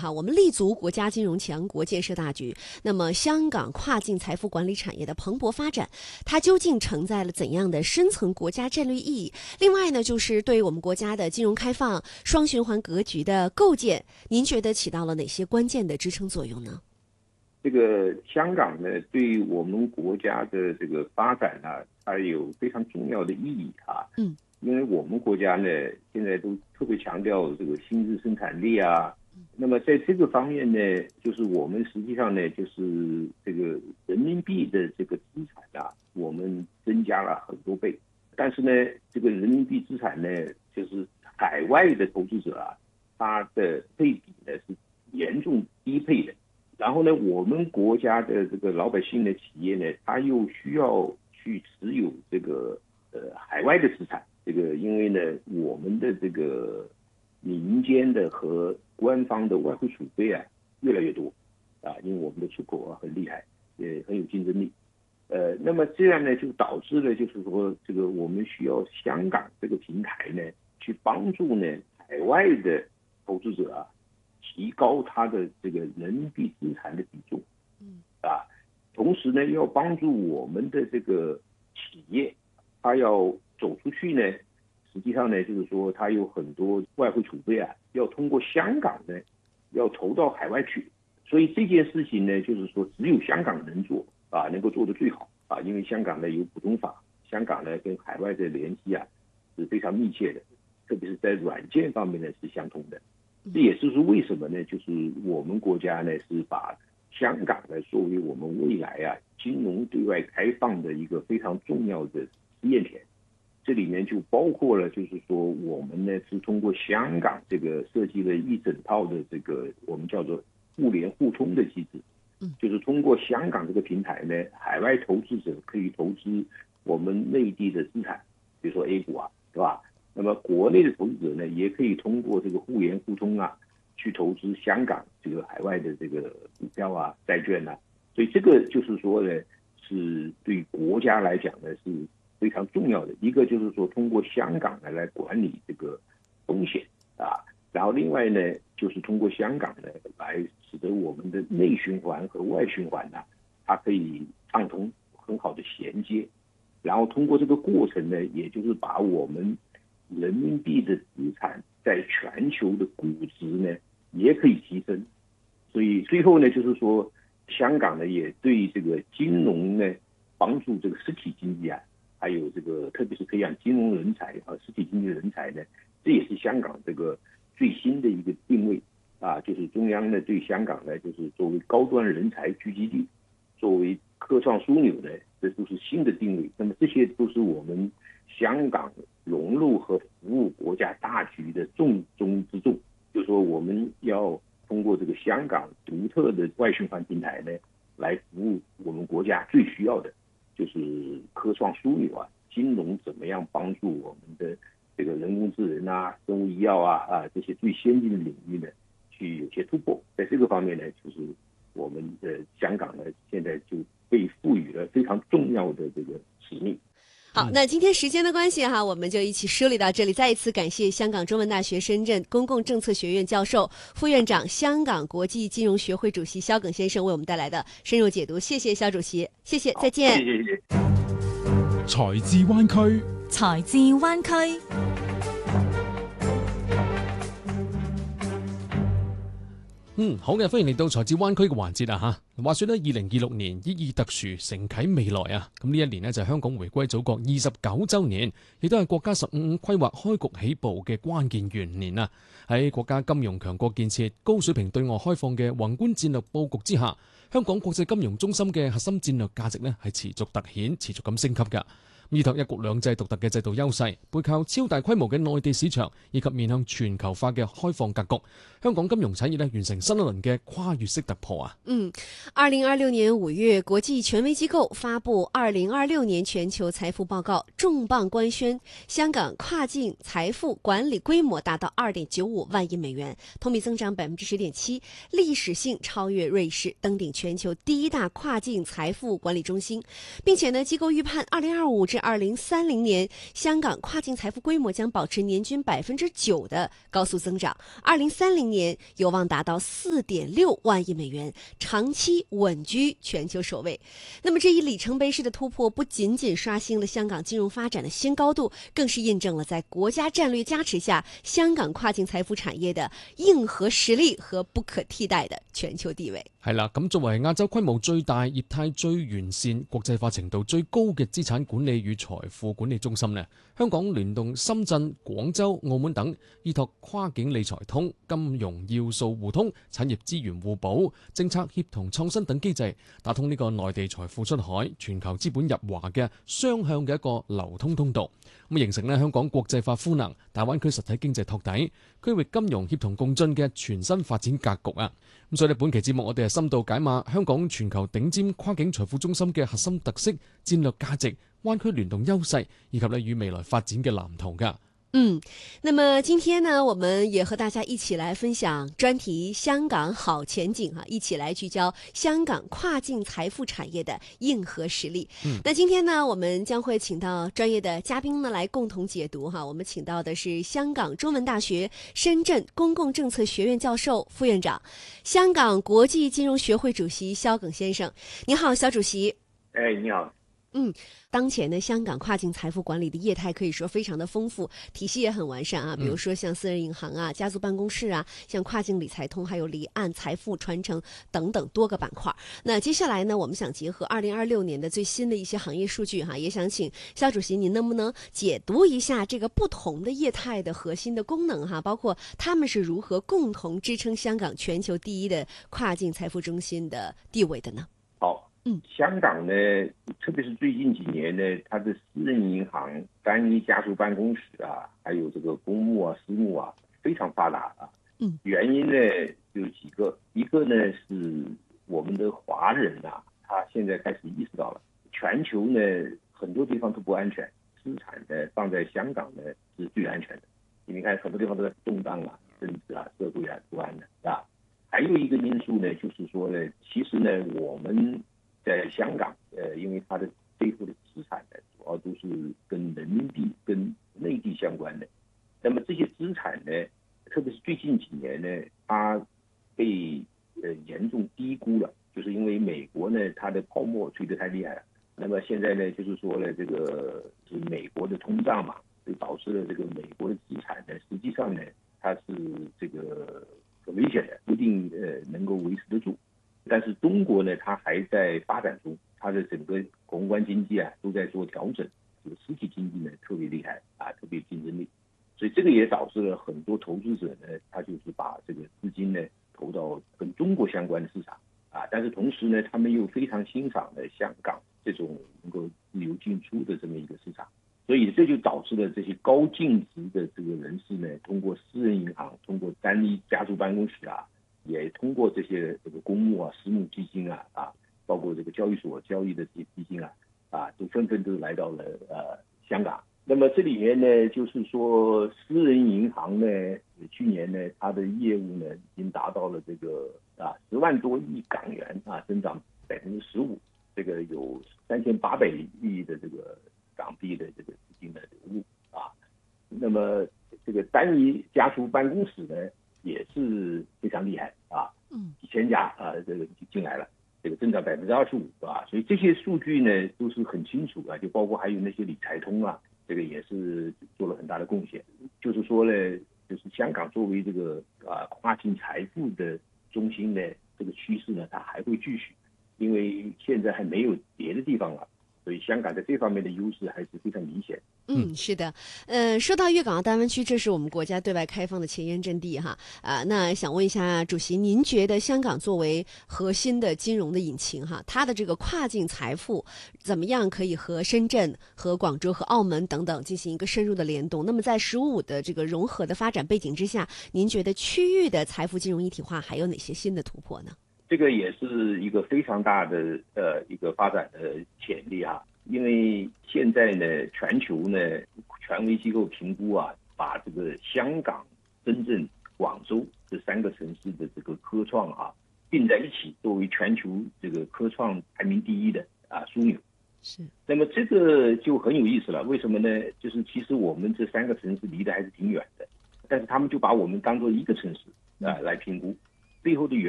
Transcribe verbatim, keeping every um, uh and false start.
哈，我们立足国家金融强国建设大局，那么香港跨境财富管理产业的蓬勃发展，它究竟承载了怎样的深层国家战略意义？另外呢，就是对于我们国家的金融开放、双循环格局的构建，您觉得起到了哪些关键的支撑作用呢？ 这个香港呢，对于我们国家的这个发展呢、啊，它有非常重要的意义啊。嗯，因为我们国家呢，现在都特别强调这个新质生产力啊。那么在这个方面呢，就是我们实际上呢，就是这个人民币的这个资产啊，我们增加了很多倍。但是呢，这个人民币资产呢，就是海外的投资者啊，他的配比呢是严重低配的。然后呢，我们国家的这个老百姓的企业呢，他又需要去持有这个呃海外的资产。这个因为呢，我们的这个民间的和官方的外汇储备啊越来越多啊，因为我们的出口啊很厉害，也很有竞争力。呃，那么这样呢，就导致了就是说，这个我们需要香港这个平台呢，去帮助呢海外的投资者啊，提高他的这个人民币资产的比重，嗯啊，同时呢，要帮助我们的这个企业，他要走出去呢，实际上呢，就是说他有很多外汇储备啊，要通过香港呢，要投到海外去，所以这件事情呢，就是说只有香港能做啊，能够做得最好啊，因为香港呢有普通法，香港呢跟海外的联系啊是非常密切的，特别是在软件方面呢是相通的。这也就是为什么呢？就是我们国家呢是把香港呢作为我们未来啊金融对外开放的一个非常重要的试验田。这里面就包括了，就是说我们呢是通过香港这个设计了一整套的这个我们叫做互联互通的机制。就是通过香港这个平台呢，海外投资者可以投资我们内地的资产，比如说 A 股啊，对吧？那么国内的投资者呢，也可以通过这个互联互通啊，去投资香港这个海外的这个股票啊、债券啊。所以这个就是说呢，是对国家来讲呢是非常重要的。一个就是说通过香港呢来管理这个风险啊，然后另外呢就是通过香港呢来使得我们的内循环和外循环呢，它可以畅通，很好的衔接。然后通过这个过程呢，也就是把我们人民币的资产在全球的估值呢也可以提升。所以最后呢，就是说香港呢也对这个金融呢帮助这个实体经济啊，还有这个特别是培养金融人才和实体经济人才呢，这也是香港这个最新的一个定位啊，就是中央呢对香港呢就是作为高端人才聚集地，作为科创枢纽呢，这都是新的定位。那么这些都是我们香港融入和服务国家大局的重中之重。就是说我们要通过这个香港独特的外循环平台呢，来服务我们国家最需要的，就是科创枢纽啊，金融怎么样帮助我们的这个人工智能啊、生物医药啊啊这些最先进的领域呢，去有些突破。在这个方面呢，就是我们的香港呢，现在就被赋予了非常重要的这个使命。 好，那今天时间的关系哈，我们就一起梳理到这里。再一次感谢香港中文大学深圳公共政策学院教授、副院长、香港国际金融学会主席萧耿先生为我们带来的深入解读。谢谢萧主席，谢谢，再见。 谢谢谢谢。 財智灣區， 財智灣區。 嗯，好嘅，歡迎嚟到財智灣區嘅環節啊嚇。話說咧，二零二六年意義特殊，承啟未來啊。咁呢一年呢，就係香港回歸祖國二十九週年，亦都係國家十五五規劃開局起步嘅關鍵元年啊。喺國家金融強國建設、高水平對外開放嘅宏觀戰略佈局之下，香港國際金融中心嘅核心戰略價值呢係持續突顯、持續咁升級㗎。依託一國兩制獨特嘅制度優勢，背靠超大規模嘅內地市場，以及面向全球化嘅開放格局，香港金融產業呢完成新一輪嘅跨越式突破啊！ 嗯，二零二六年五月，國際權威機構發布二零二六年全球財富報告，重磅官宣，香港跨境財富管理規模達到二點九五萬億美元，同比增長百分之十點七，歷史性超越瑞士，登頂全球第一大跨境財富管理中心，並且呢，機構預判二零二五至二零三零年香港跨境财富规模将保持年均百分之九的高速增长，二零三零年有望达到四点六万亿美元，长期稳居全球首位。那么这一里程碑式的突破，不仅仅刷新了香港金融发展的新高度，更是印证了在国家战略加持下，香港跨境財富產業的硬核實力和不可替代的全球地位。 係啦，咁作為亞洲規模最大、業態最完善、國際化程度最高嘅資產管理與財富管理中心呢，香港聯動深圳、廣州、澳門等，依託跨境理財通、金融要素互通、產業資源互補、政策協同創新等機制，打通呢個內地財富出海、全球資本入華嘅雙向嘅一個流通通道，咁形成呢香港國際化賦能、大灣區實體經濟托底、區域金融協同共進嘅全新發展格局啊！咁所以呢，本期節目我哋係深度解碼香港全球頂尖跨境財富中心嘅核心特色、戰略價值、灣區聯動優勢，以及呢與未來發展嘅藍圖㗎。 嗯，那麼今天呢，我們也和大家一起來分享專題香港好前景哈，一起來聚焦香港跨境財富產業的硬核實力。嗯，那今天呢，我們將會請到專業的嘉賓呢來共同解讀哈。我們請到的是香港中文大學深圳公共政策學院教授、副院長，香港國際金融學會主席蕭耿先生。你好，蕭主席。 哎，你好。 嗯，當前呢，香港跨境財富管理的業態可以說非常的豐富，體系也很完善啊。比如說像私人銀行啊、家族辦公室啊，像跨境理財通，還有離岸財富傳承等等多個板塊。那接下來呢，我們想結合二零二六年的最新的一些行業數據哈，也想請蕭主席，您能不能解讀一下這個不同的業態的核心的功能哈，包括他們是如何共同支撐香港全球第一的跨境財富中心的地位的呢？ 好。嗯，香港呢，特別是最近幾年呢，它的私人銀行、單一家族辦公室啊，還有這個公募啊、私募啊，非常發達啊。嗯，原因呢有幾個，一個呢是我們的華人啊，他現在開始意識到了，全球呢很多地方都不安全，資產呢放在香港呢是最安全的。你看很多地方都在動盪啊，政治啊、社會啊不安的啊。還有一個因素呢，就是說呢，其實呢我們在香港，呃，因為它的背後的資產呢，主要都是跟人民幣、跟內地相關的。那麼這些資產呢，特別是最近幾年呢，它被呃嚴重低估了，就是因為美國呢，它的泡沫吹得太厲害了。那麼現在呢，就是說呢，這個是美國的通脹嘛，就導致了這個美國的資產呢，實際上呢，它是這個很危險的，不一定呃能夠維持得住。但是中國呢，它還在發展中，它的整個宏觀經濟啊都在做調整，這個實體經濟呢特別厲害啊，特別競爭力，所以這個也導致了很多投資者呢，他就是把這個資金呢投到跟中國相關的市場啊，但是同時呢，他們又非常欣賞了香港這種能夠自由進出的這麼一個市場，所以這就導致了這些高淨值的這個人士呢，通過私人銀行，通過單一家族辦公室啊，也通過這些這個公募啊、私募基金啊，啊，包括這個交易所交易的這些基金啊，啊，都紛紛都來到了呃香港。那麼這裡面呢，就是說私人銀行呢，去年呢，它的業務呢，已經達到了這個啊十萬多億港元啊，增長百分之十五，這個有三千八百億的這個港幣的這個資金的流入啊。那麼這個單一家族辦公室呢，也是非常厲害啊，嗯，幾千家啊，這個進來了，這個增長百分之二十五啊，所以這些數據呢都是很清楚啊，就包括還有那些理財通啊，這個也是做了很大的貢獻。就是說呢，就是香港作為這個啊跨境財富的中心呢，這個趨勢呢，它還會繼續，因為現在還沒有別的地方了。所以香港在這方面的優勢還是非常明顯。 嗯，是的，呃，說到粵港澳大灣區，這是我們國家對外開放的前沿陣地哈。啊，那想問一下主席，您覺得香港作為核心的金融的引擎哈，它的這個跨境財富怎麼樣可以和深圳、和廣州、和澳門等等進行一個深入的聯動？那麼在“十五五”的這個融合的發展背景之下，您覺得區域的財富金融一體化還有哪些新的突破呢？ 這個也是一個非常大的呃一個發展的潛力啊，因為現在呢，全球呢權威機構評估啊，把這個香港、深圳、廣州這三個城市的這個科創啊併在一起，作為全球這個科創排名第一的啊樞紐。 是。 那么这个就很有意思了，为什么呢？就是其实我们这三个城市离得还是挺远的，但是他们就把我们当做一个城市啊、呃、来评估，背后的原